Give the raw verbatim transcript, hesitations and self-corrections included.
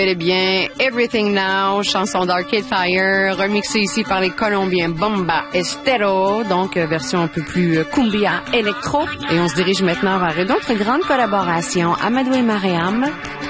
Eh bien, Everything Now, chanson d'Arcade Fire, remixée ici par les Colombiens Bomba Estero, donc euh, version un peu plus euh, cumbia électro. Et on se dirige maintenant vers une autre grande collaboration, Amadou et Mariam,